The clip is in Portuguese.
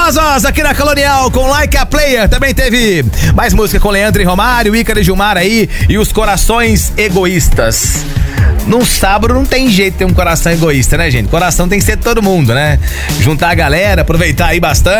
Famosos aqui na Colonial com Like a Player. Também teve mais música com Leandro e Romário, Ícaro e Gilmar aí e os Corações Egoístas. Num sábado não tem jeito de ter um coração egoísta, né, gente? Coração tem que ser de todo mundo, né? Juntar a galera, aproveitar aí bastante.